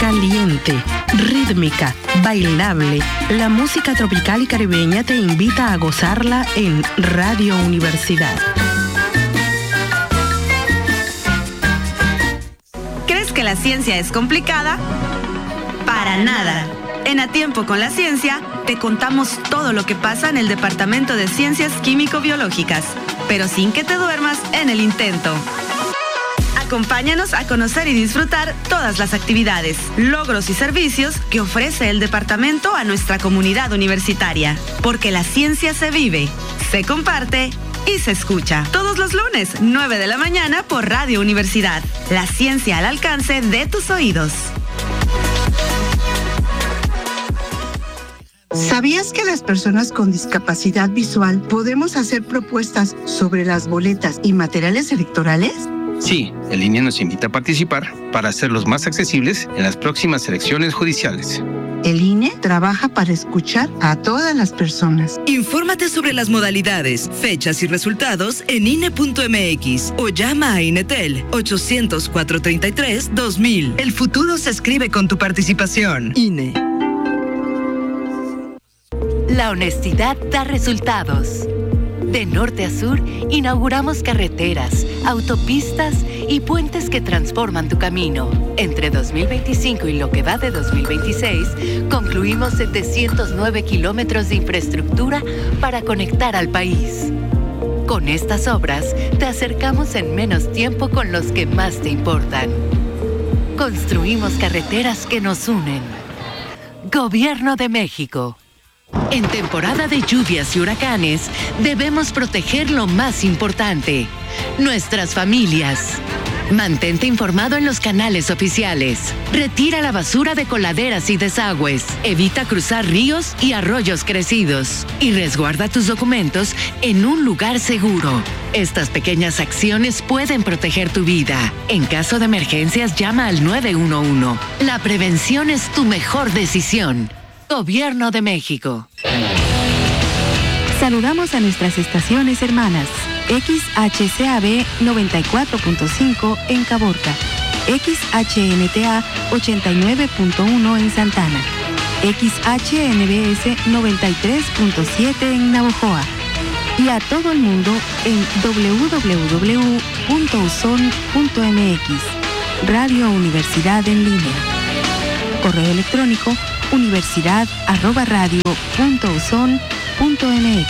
caliente, rítmica, bailable. La música tropical y caribeña te invita a gozarla en Radio Universidad. ¿Crees que la ciencia es complicada? Para nada. En A Tiempo con la Ciencia, te contamos todo lo que pasa en el Departamento de Ciencias Químico-Biológicas, pero sin que te duermas en el intento. Acompáñanos a conocer y disfrutar todas las actividades, logros y servicios que ofrece el departamento a nuestra comunidad universitaria. Porque la ciencia se vive, se comparte y se escucha. Todos los lunes, 9 de la mañana por Radio Universidad. La ciencia al alcance de tus oídos. ¿Sabías que las personas con discapacidad visual podemos hacer propuestas sobre las boletas y materiales electorales? Sí, el INE nos invita a participar para hacerlos más accesibles en las próximas elecciones judiciales. El INE trabaja para escuchar a todas las personas. Infórmate sobre las modalidades, fechas y resultados en INE.mx o llama a INETEL 800-433-2000. El futuro se escribe con tu participación. INE. La honestidad da resultados. De norte a sur, inauguramos carreteras, autopistas y puentes que transforman tu camino. Entre 2025 y lo que va de 2026, concluimos 709 kilómetros de infraestructura para conectar al país. Con estas obras, te acercamos en menos tiempo con los que más te importan. Construimos carreteras que nos unen. Gobierno de México. En temporada de lluvias y huracanes, debemos proteger lo más importante, nuestras familias. Mantente informado en los canales oficiales. Retira la basura de coladeras y desagües. Evita cruzar ríos y arroyos crecidos. Y resguarda tus documentos en un lugar seguro. Estas pequeñas acciones pueden proteger tu vida. En caso de emergencias, llama al 911. La prevención es tu mejor decisión. Gobierno de México. Saludamos a nuestras estaciones hermanas. XHCAB 94.5 en Caborca. XHNTA 89.1 en Santana. XHNBS 93.7 en Navojoa. Y a todo el mundo en www.uson.mx. Radio Universidad en línea. Correo electrónico universidad@radio.uson.mx.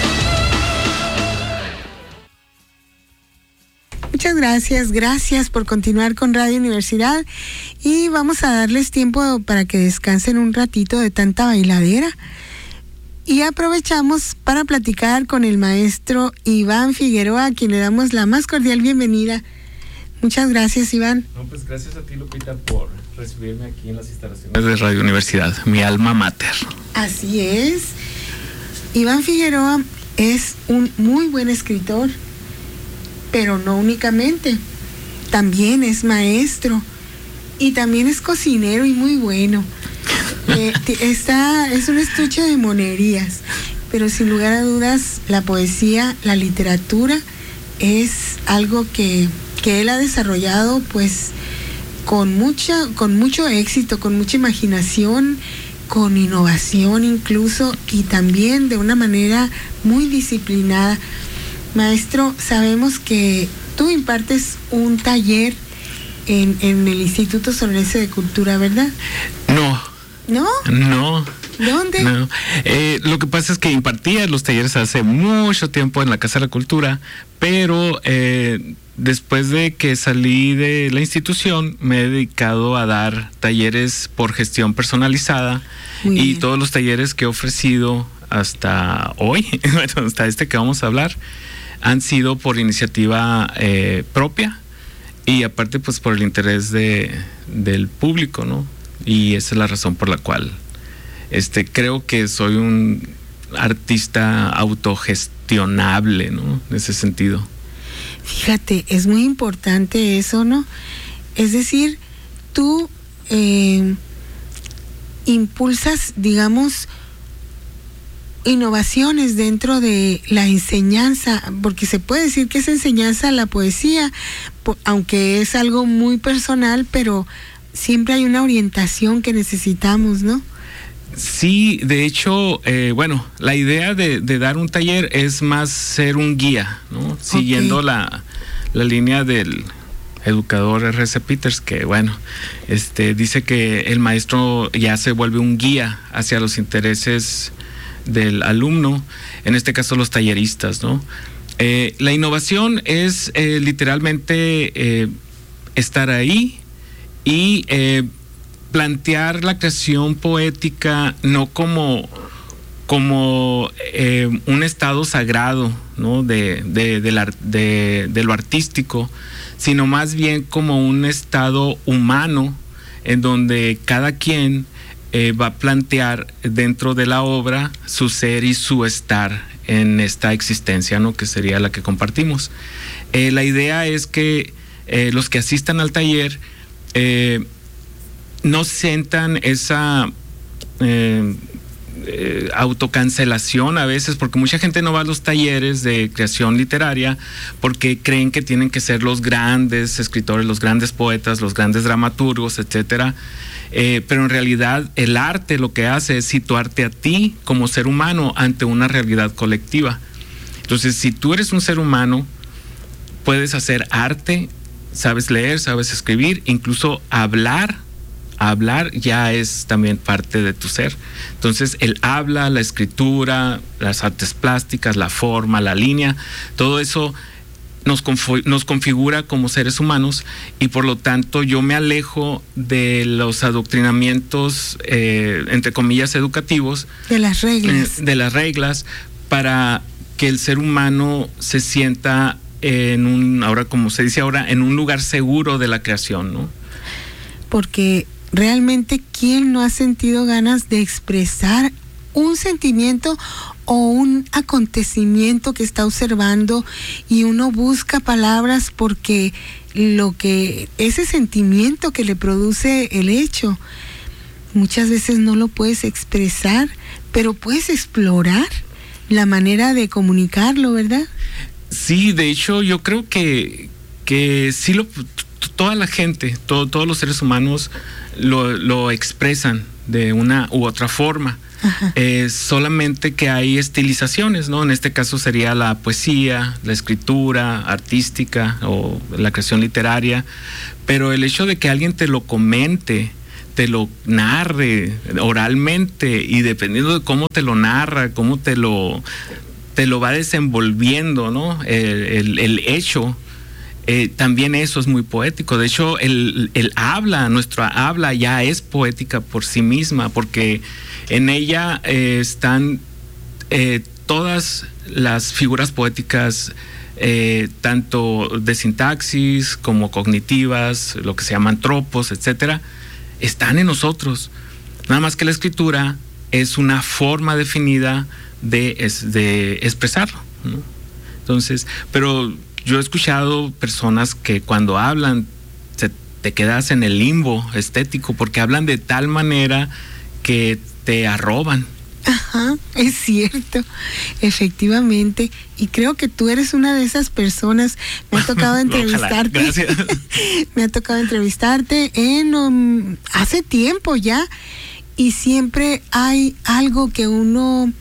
Muchas gracias por continuar con Radio Universidad y vamos a darles tiempo para que descansen un ratito de tanta bailadera y aprovechamos para platicar con el maestro Iván Figueroa, a quien le damos la más cordial bienvenida. Muchas gracias, Iván. No, pues gracias a ti, Lupita, por recibirme aquí en las instalaciones de Radio Universidad, mi alma mater. Así es. Iván Figueroa es un muy buen escritor, pero no únicamente. También es maestro y también es cocinero y muy bueno. Es un estuche de monerías, pero sin lugar a dudas la poesía, la literatura es algo que él ha desarrollado pues con mucho éxito, con mucha imaginación, con innovación incluso, y también de una manera muy disciplinada. Maestro, sabemos que tú impartes un taller en el Instituto Sonorense de Cultura, ¿verdad? No. ¿No? No. ¿Dónde? No. Lo que pasa es que impartía los talleres hace mucho tiempo en la Casa de la Cultura, pero después de que salí de la institución me he dedicado a dar talleres por gestión personalizada. Muy y bien. Todos los talleres que he ofrecido hasta hoy, hasta este que vamos a hablar, han sido por iniciativa propia y aparte pues por el interés del público, ¿no? Y esa es la razón por la cual creo que soy un artista autogestionable, ¿no? En ese sentido. Fíjate, es muy importante eso, ¿no? Es decir, tú impulsas, digamos, innovaciones dentro de la enseñanza, porque se puede decir que es enseñanza la poesía, aunque es algo muy personal, pero siempre hay una orientación que necesitamos, ¿no? Sí, de hecho, bueno, la idea de dar un taller es más ser un guía, ¿no? Siguiendo la línea del educador R.C. Peters, que bueno, dice que el maestro ya se vuelve un guía hacia los intereses del alumno, en este caso los talleristas, ¿no? La innovación es literalmente estar ahí y plantear la creación poética no como un estado sagrado, ¿no? de lo artístico, sino más bien como un estado humano en donde cada quien va a plantear dentro de la obra su ser y su estar en esta existencia, ¿no? Que sería la que compartimos. La idea es que los que asistan al taller no sientan esa autocancelación a veces, porque mucha gente no va a los talleres de creación literaria porque creen que tienen que ser los grandes escritores, los grandes poetas, los grandes dramaturgos, etcétera. Pero en realidad el arte lo que hace es situarte a ti como ser humano ante una realidad colectiva. Entonces, si tú eres un ser humano, puedes hacer arte, sabes leer, sabes escribir, incluso hablar ya es también parte de tu ser. Entonces el habla, la escritura, las artes plásticas, la forma, la línea, todo eso nos configura como seres humanos, y por lo tanto yo me alejo de los adoctrinamientos entre comillas educativos, de las reglas, para que el ser humano se sienta ahora como se dice ahora, en un lugar seguro de la creación, ¿no? Porque realmente, ¿quién no ha sentido ganas de expresar un sentimiento o un acontecimiento que está observando, y uno busca palabras porque ese sentimiento que le produce el hecho, muchas veces no lo puedes expresar, pero puedes explorar la manera de comunicarlo, ¿verdad? Sí, de hecho yo creo que sí, toda la gente, todos los seres humanos lo expresan de una u otra forma. Solamente que hay estilizaciones, ¿no? En este caso sería la poesía, la escritura artística o la creación literaria, pero el hecho de que alguien te lo comente, te lo narre oralmente, y dependiendo de cómo te lo narra, cómo te lo va desenvolviendo, ¿no? El hecho, también eso es muy poético. De hecho, nuestra habla ya es poética por sí misma, porque en ella están todas las figuras poéticas, tanto de sintaxis como cognitivas, lo que se llaman tropos, etcétera, están en nosotros. Nada más que la escritura es una forma definida de expresarlo, ¿no? Entonces, pero yo he escuchado personas que cuando hablan te quedas en el limbo estético, porque hablan de tal manera que te arroban. Ajá, es cierto, efectivamente, y creo que tú eres una de esas personas. Me ha tocado entrevistarte. Gracias. Me ha tocado entrevistarte hace tiempo ya, y siempre hay algo que uno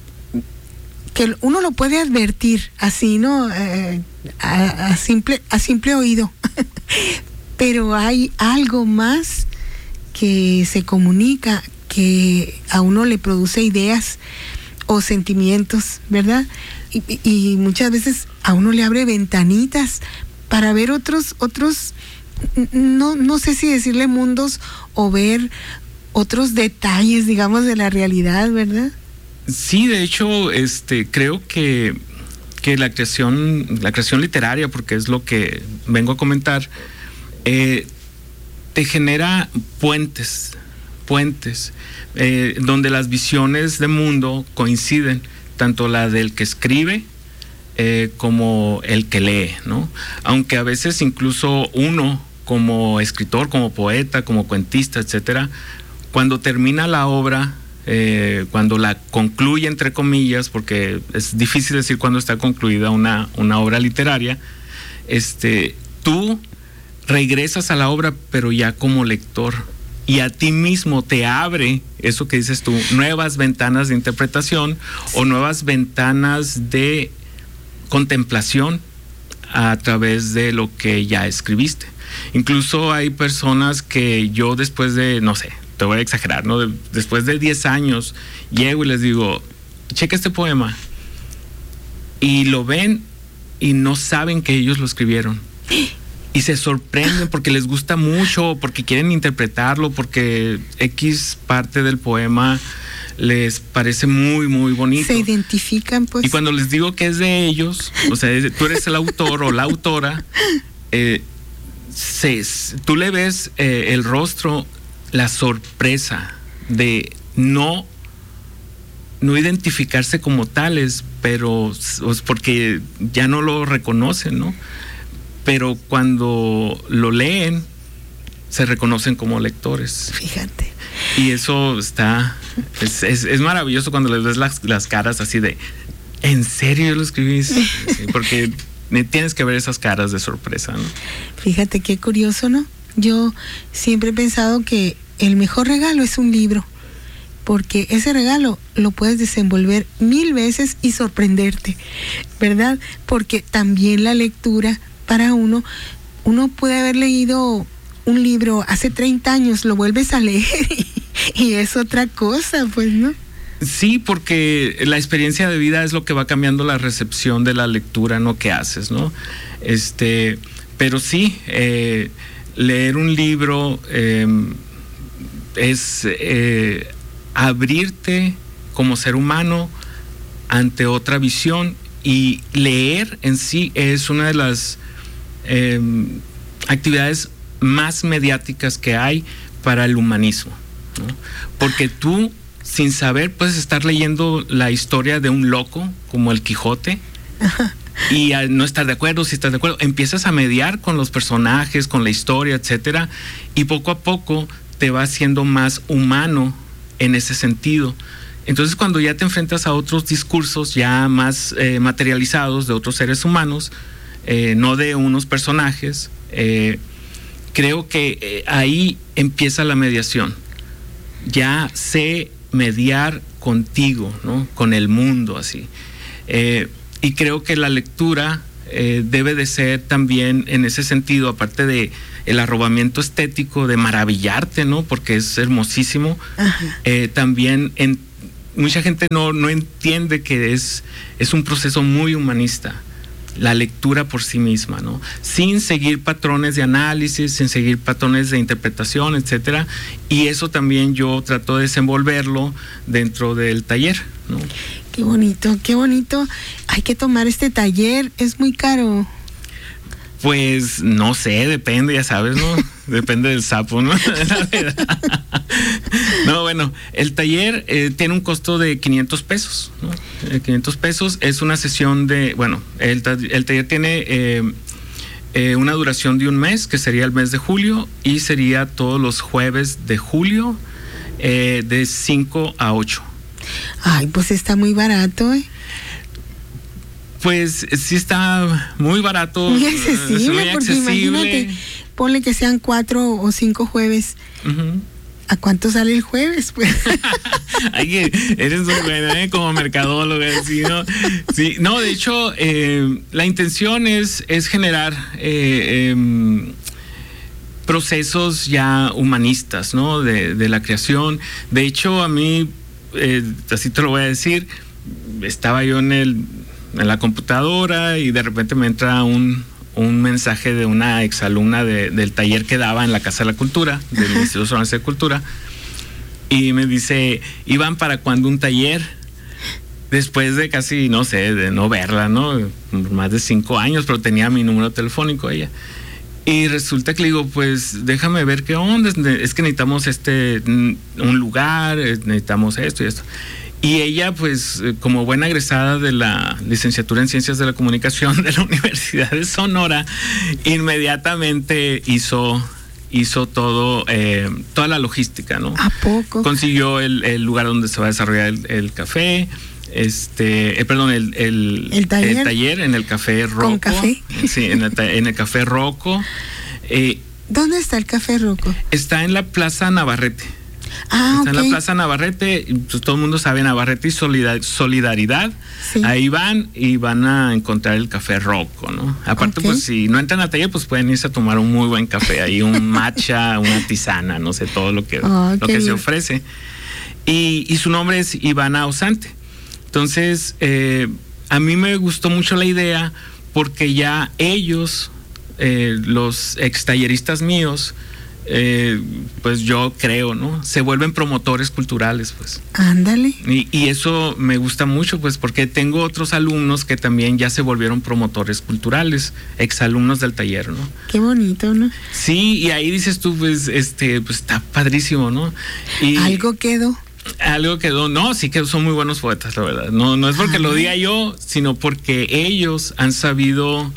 lo puede advertir así, ¿no? A simple oído. Pero hay algo más que se comunica, que a uno le produce ideas o sentimientos, ¿verdad? Y muchas veces a uno le abre ventanitas para ver otros, no sé si decirle mundos, o ver otros detalles, digamos, de la realidad, ¿verdad? Sí, de hecho, creo que la creación literaria, porque es lo que vengo a comentar, te genera puentes, donde las visiones de mundo coinciden, tanto la del que escribe como el que lee, ¿no? Aunque a veces incluso uno, como escritor, como poeta, como cuentista, etcétera, cuando termina la obra, cuando la concluye, entre comillas, porque es difícil decir cuándo está concluida una obra literaria, tú regresas a la obra, pero ya como lector. Y a ti mismo te abre, eso que dices tú, nuevas ventanas de interpretación o nuevas ventanas de contemplación a través de lo que ya escribiste. Incluso hay personas que yo después de, no sé, te voy a exagerar, ¿no? Después de 10 años llego y les digo, checa este poema. Y lo ven y no saben que ellos lo escribieron. Y se sorprenden porque les gusta mucho, porque quieren interpretarlo, porque X parte del poema les parece muy, muy bonito. Se identifican, pues. Y cuando les digo que es de ellos, o sea, tú eres el autor o la autora, tú le ves el rostro, la sorpresa de no identificarse como tales, pero porque ya no lo reconocen, ¿no? Pero cuando lo leen, se reconocen como lectores. Fíjate. Y eso es maravilloso cuando les ves las caras así de, ¿en serio lo escribí? Sí, porque tienes que ver esas caras de sorpresa, ¿no? Fíjate qué curioso, ¿no? Yo siempre he pensado que el mejor regalo es un libro, porque ese regalo lo puedes desenvolver 1000 veces y sorprenderte, ¿verdad? Porque también la lectura para uno puede haber leído un libro hace 30 años, lo vuelves a leer y es otra cosa, pues, ¿no? Sí, porque la experiencia de vida es lo que va cambiando la recepción de la lectura, ¿no? Que haces, ¿no? Pero sí, leer un libro es abrirte como ser humano ante otra visión, y leer en sí es una de las actividades más mediáticas que hay para el humanismo, ¿no? Porque tú, sin saber, puedes estar leyendo la historia de un loco como el Quijote y al no estar de acuerdo, si estás de acuerdo, empiezas a mediar con los personajes, con la historia, etcétera, y poco a poco te vas siendo más humano en ese sentido. Entonces, cuando ya te enfrentas a otros discursos ya más materializados de otros seres humanos, no de unos personajes, creo que ahí empieza la mediación. Ya sé mediar contigo, ¿no? Con el mundo, así. Y creo que la lectura debe de ser también en ese sentido, aparte de el arrobamiento estético, de maravillarte, ¿no? Porque es hermosísimo. También mucha gente no entiende que es un proceso muy humanista, la lectura por sí misma, ¿no? Sin seguir patrones de análisis, sin seguir patrones de interpretación, etcétera. Y eso también yo trato de desenvolverlo dentro del taller, ¿no? Qué bonito, qué bonito. Hay que tomar este taller, es muy caro. Pues no sé, depende, ya sabes, ¿no? Depende del sapo, ¿no? La verdad. No, bueno, el taller tiene un costo de 500 pesos, ¿no? 500 pesos es una sesión de, bueno, el taller tiene una duración de un mes, que sería el mes de julio, y sería todos los jueves de julio, de 5 a 8. Ay, pues está muy barato, ¿eh? Pues sí está muy barato. Muy accesible, porque imagínate, ponle que sean 4 o 5 jueves. Uh-huh. ¿A cuánto sale el jueves? Pues. Ay, eres muy buena, ¿eh? Como mercadóloga, ¿sí, no? Sí, no, de hecho, la intención es generar procesos ya humanistas, ¿no? De la creación. De hecho, a mí, así te lo voy a decir, estaba yo en la computadora y de repente me entra un mensaje de una exalumna del taller que daba en la Casa de la Cultura, del Instituto Sonorense de Cultura, y me dice, Iván, ¿para cuándo un taller? Después de casi, no sé, de no verla, ¿no? Más de 5 años, pero tenía mi número telefónico ella. Y resulta que le digo, pues déjame ver qué onda, es que necesitamos un lugar, necesitamos esto y esto. Y ella, pues, como buena egresada de la licenciatura en Ciencias de la Comunicación de la Universidad de Sonora, inmediatamente hizo todo, toda la logística, ¿no? ¿A poco? Consiguió el lugar donde se va a desarrollar el café, el taller en el Café Rocco. ¿Con café? Sí, en el Café Rocco. ¿Dónde está el Café Rocco? Está en la Plaza Navarrete. Ah, está en la Plaza Navarrete, pues todo el mundo sabe Navarrete y Solidaridad. Sí. Ahí van y van a encontrar el Café Rocco, ¿no? Aparte, pues si no entran al taller, pues pueden irse a tomar un muy buen café. Ahí un matcha, una tisana, no sé, todo lo que se ofrece. Y su nombre es Ivana Osante. Entonces, a mí me gustó mucho la idea porque ya ellos, los ex talleristas míos, pues yo creo, ¿no? Se vuelven promotores culturales, pues. Ándale. Y eso me gusta mucho, pues, porque tengo otros alumnos que también ya se volvieron promotores culturales, exalumnos del taller, ¿no? Qué bonito, ¿no? Sí, y ahí dices tú, pues, pues está padrísimo, ¿no? Y algo quedó, no, sí que son muy buenos poetas, la verdad. No es porque lo diga yo, sino porque ellos han sabido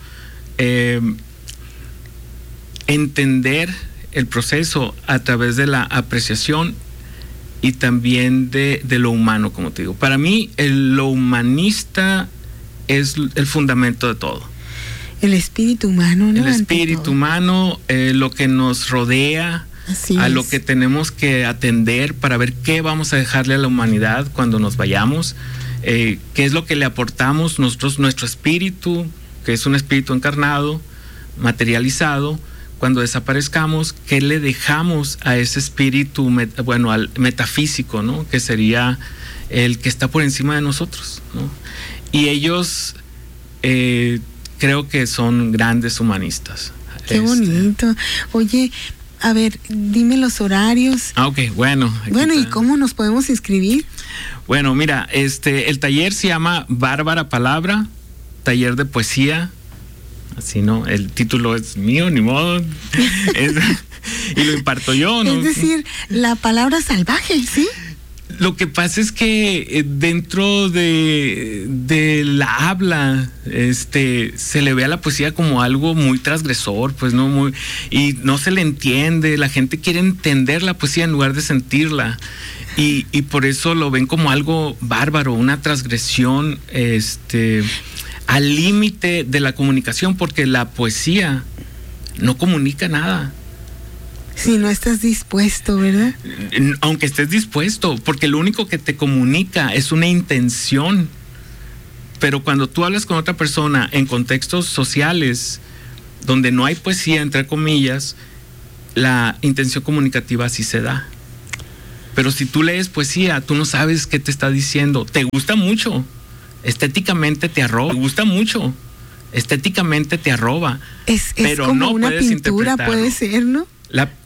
entender el proceso a través de la apreciación y también de lo humano, como te digo. Para mí, lo humanista es el fundamento de todo. El espíritu humano, ¿no? El espíritu humano, lo que nos rodea, lo que tenemos que atender para ver qué vamos a dejarle a la humanidad cuando nos vayamos, qué es lo que le aportamos nosotros, nuestro espíritu, que es un espíritu encarnado, materializado. Cuando desaparezcamos, ¿qué le dejamos a ese espíritu, al metafísico, ¿no? Que sería el que está por encima de nosotros, ¿no? Y ellos creo que son grandes humanistas. Qué bonito. Oye, a ver, dime los horarios. Ok, bueno. Bueno, ¿y cómo nos podemos inscribir? Bueno, mira, el taller se llama Bárbara Palabra, taller de poesía. Así, ¿no? El título es mío, ni modo. Y lo imparto yo, ¿no? Es decir, la palabra salvaje, ¿sí? Lo que pasa es que dentro de la habla, se le ve a la poesía como algo muy transgresor, pues no y no se le entiende. La gente quiere entender la poesía en lugar de sentirla. Y por eso lo ven como algo bárbaro, una transgresión, al límite de la comunicación, porque la poesía no comunica nada. Si no estás dispuesto, ¿verdad? Aunque estés dispuesto, porque lo único que te comunica es una intención. Pero cuando tú hablas con otra persona en contextos sociales donde no hay poesía, entre comillas, la intención comunicativa sí se da. Pero si tú lees poesía, tú no sabes qué te está diciendo. Te gusta mucho. Estéticamente te arroba, pero es como una pintura, puede ser, ¿no?